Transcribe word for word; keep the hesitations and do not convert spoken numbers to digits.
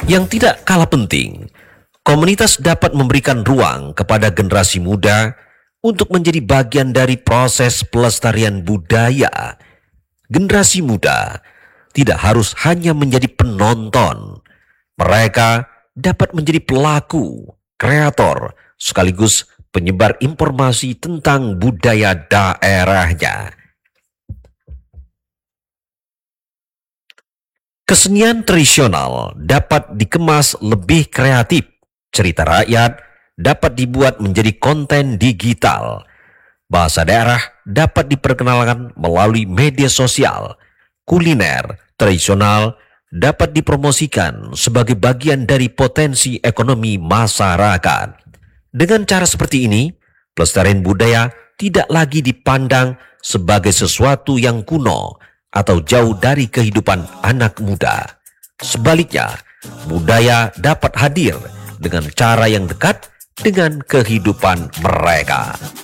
Yang tidak kalah penting, komunitas dapat memberikan ruang kepada generasi muda untuk menjadi bagian dari proses pelestarian budaya. Generasi muda tidak harus hanya menjadi penonton. Mereka dapat menjadi pelaku, kreator, sekaligus penyebar informasi tentang budaya daerahnya. Kesenian tradisional dapat dikemas lebih kreatif. Cerita rakyat dapat dibuat menjadi konten digital. Bahasa daerah dapat diperkenalkan melalui media sosial. Kuliner tradisional dapat dipromosikan sebagai bagian dari potensi ekonomi masyarakat. Dengan cara seperti ini, pelestarian budaya tidak lagi dipandang sebagai sesuatu yang kuno atau jauh dari kehidupan anak muda. Sebaliknya, budaya dapat hadir dengan cara yang dekat dengan kehidupan mereka.